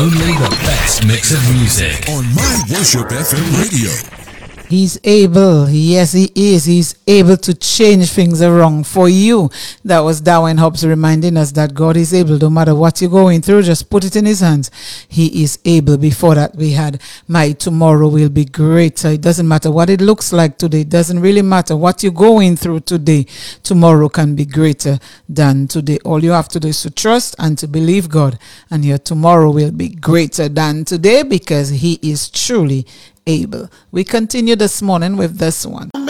Only the best mix of music on My Worship FM radio. He's able. Yes, he is. He's able to change things around for you. That was Darwin Hobbs reminding us that God is able. No matter what you're going through, just put it in his hands. He is able. Before that, we had My Tomorrow Will Be Greater. It doesn't matter what it looks like today. It doesn't really matter what you're going through today. Tomorrow can be greater than today. All you have to do is to trust and to believe God. And your tomorrow will be greater than today because he is truly able. We continue this morning with this one.